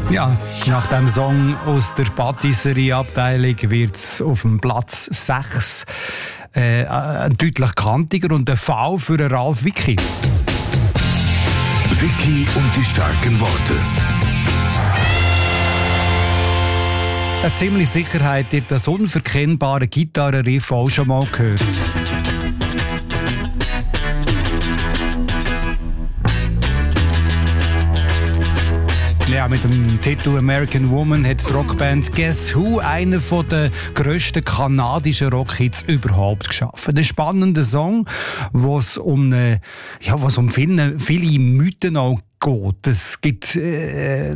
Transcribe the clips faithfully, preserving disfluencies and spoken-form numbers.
Ja, nach dem Song aus der Patisserie-Abteilung wird es auf dem Platz sechs äh, deutlich kantiger und ein Fall für den Ralf Wicki. Wicki und die starken Worte. Eine ziemliche Sicherheit, ihr das unverkennbare Gitarrenriff auch schon mal gehört. Ja, mit dem Titel American Woman hat die Rockband Guess Who einen der grössten kanadischen Rockhits überhaupt geschaffen. Ein spannender Song, wo es um, eine, ja, was um viele, viele Mythen auch geht. Es gibt äh,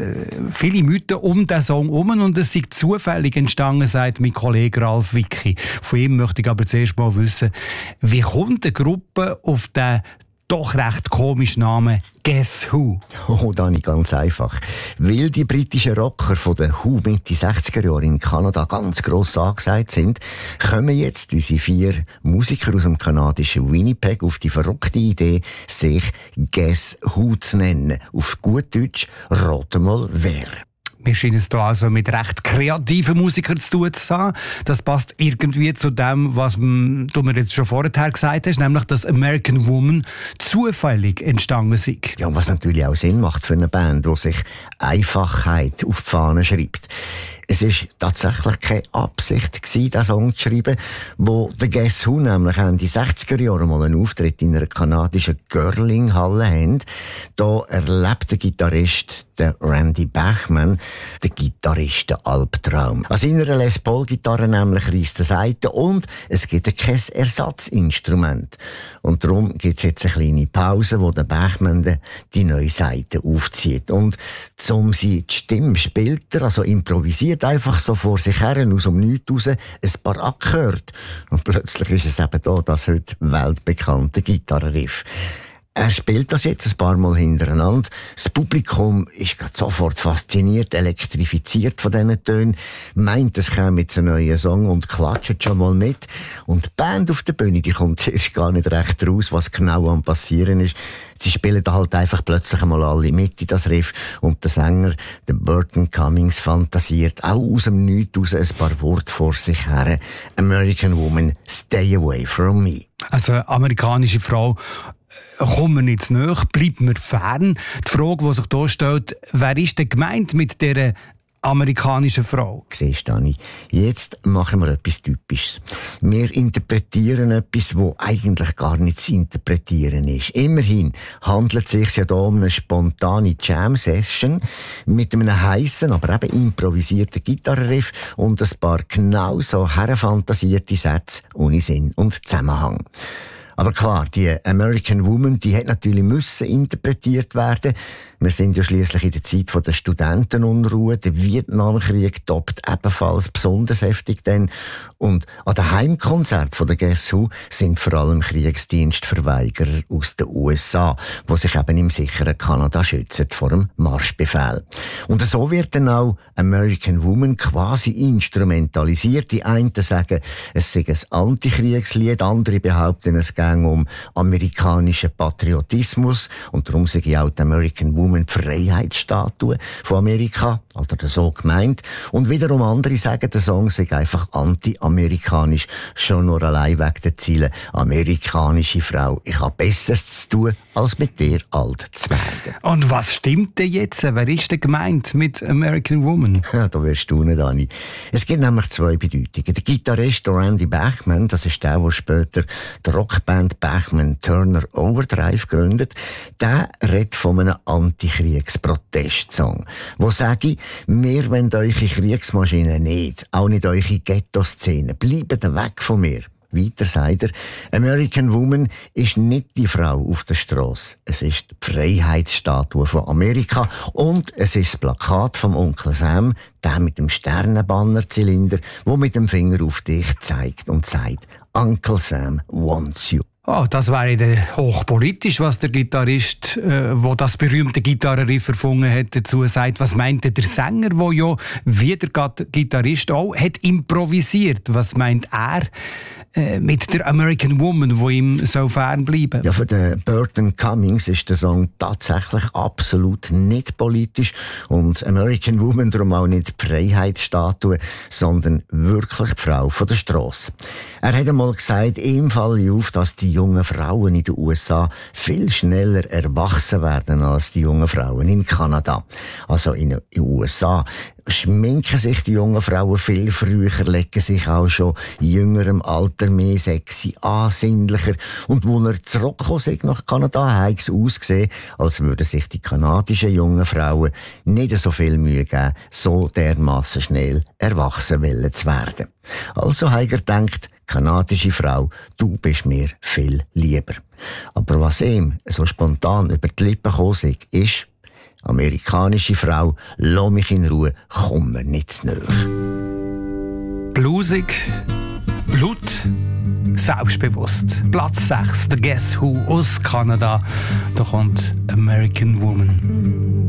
viele Mythen um diesen Song herum und es ist zufällig entstanden, sagt mein Kollege Ralf Wicki. Von ihm möchte ich aber zuerst mal wissen, wie kommt eine Gruppe auf den doch recht komischen Namen Guess Who? Oh, Dani, ganz einfach. Weil die britischen Rocker von den Who Mitte sechziger Jahre in Kanada ganz gross angesagt sind, kommen jetzt unsere vier Musiker aus dem kanadischen Winnipeg auf die verrückte Idee, sich Guess Who zu nennen. Auf gut Deutsch, rate mal wer. Wir scheinen es hier also mit recht kreativen Musikern zu tun zu haben. Das passt irgendwie zu dem, was du mir jetzt schon vorher gesagt hast, nämlich, dass American Woman zufällig entstanden ist. Ja, und was natürlich auch Sinn macht für eine Band, die sich Einfachheit auf die Fahne schreibt. Es war tatsächlich keine Absicht gewesen, diesen Song zu schreiben, wo der Guess Who nämlich Ende sechziger Jahre mal einen Auftritt in einer kanadischen Girling-Halle haben. Da erlebt der Gitarrist, der Randy Bachman, der Gitarristen-Albtraum. An seiner Les Paul-Gitarre nämlich reisst er Saiten und es gibt kein Ersatzinstrument. Und darum gibt es jetzt eine kleine Pause, wo der Bachman die neue Saite aufzieht. Und um sie die Stimme spielt er, also improvisiert einfach so vor sich her, aus dem Nichts raus, ein paar Akkorde. Und plötzlich ist es eben da, das heute weltbekannte Gitarrenriff. Er spielt das jetzt ein paar Mal hintereinander. Das Publikum ist gerade sofort fasziniert, elektrifiziert von diesen Tönen, meint, es käme jetzt ein neuer Song und klatscht schon mal mit. Und die Band auf der Bühne, die kommt zuerst gar nicht recht raus, was genau am passieren ist. Sie spielen da halt einfach plötzlich einmal alle mit in das Riff und der Sänger, der Burton Cummings, fantasiert auch aus dem Nichts raus ein paar Worte vor sich her. American Woman, stay away from me. Also amerikanische Frau, kommen wir nicht näher, bleibt mir fern. Die Frage, die sich hier stellt, wer ist denn gemeint mit dieser amerikanischen Frau? Siehst du, Dani, jetzt machen wir etwas Typisches. Wir interpretieren etwas, das eigentlich gar nicht zu interpretieren ist. Immerhin handelt es sich ja hier um eine spontane Jam-Session mit einem heissen, aber eben improvisierten Gitarrenriff und ein paar genau so herfantasierte Sätze ohne Sinn und Zusammenhang. Aber klar, die American Woman, die hat natürlich müssen interpretiert werden. Wir sind ja schließlich in der Zeit von der Studentenunruhe. Der Vietnamkrieg toppt ebenfalls besonders heftig denn. Und an den Heimkonzert von der Guess Who sind vor allem Kriegsdienstverweigerer aus den U S A, die sich eben im sicheren Kanada schützen vor dem Marschbefehl. Und so wird dann auch American Woman quasi instrumentalisiert. Die einen sagen, es sei ein Antikriegslied, andere behaupten, es gehe um amerikanischen Patriotismus und darum sei auch die American Woman die Freiheitsstatue von Amerika, oder so gemeint. Und wiederum andere sagen, der Song sei einfach anti-amerikanisch, schon nur allein wegen der Ziele. Amerikanische Frau, ich habe Besseres zu tun, als mit dir alt zu werden. Und was stimmt denn jetzt? Wer ist denn gemeint mit American Woman? Ja, da wirst du nicht, Dani. Es gibt nämlich zwei Bedeutungen. Der Gitarrist Randy Bachman, das ist der, der später die Rockband Bachman Turner Overdrive gründet, der redet von einem Antikriegsprotestsong, wo sage ich, wir wollen eure Kriegsmaschinen nicht, auch nicht eure Ghetto-Szenen, bleibt weg von mir. Weiter sagt er, American Woman ist nicht die Frau auf der Strasse. Es ist die Freiheitsstatue von Amerika und es ist das Plakat vom Onkel Sam, der mit dem Sternenbannerzylinder, wo mit dem Finger auf dich zeigt und sagt, Uncle Sam wants you. Oh, das wäre dann hochpolitisch, was der Gitarrist, äh, wo das berühmte Gitarrenriff erfunden hat, dazu sagt. Was meint der Sänger, der ja wie der Gitarrist auch hat improvisiert? Was meint er äh, mit der American Woman, wo ihm so fern bleiben? Ja, für den Burton Cummings ist der Song tatsächlich absolut nicht politisch und American Woman darum auch nicht die Freiheitsstatue, sondern wirklich die Frau von der Strasse. Er hat einmal gesagt, ihm falle auf, dass die jungen Frauen in den U S A viel schneller erwachsen werden als die jungen Frauen in Kanada. Also in den U S A schminken sich die jungen Frauen viel früher, legen sich auch schon in jüngerem Alter mehr sexy, ansinnlicher. Und wo er zurückgekommen ist nach Kanada, hat es ausgesehen, als würden sich die kanadischen jungen Frauen nicht so viel Mühe geben, so dermassen schnell erwachsen wollen zu werden. Also hat er gedacht, kanadische Frau, du bist mir viel lieber. Aber was ihm so spontan über die Lippen gekommen ist, ist, amerikanische Frau, lass mich in Ruhe, komm mir nicht zu nahe. Blusig, laut, selbstbewusst. Platz sechs, der Guess Who aus Kanada. Da kommt American Woman.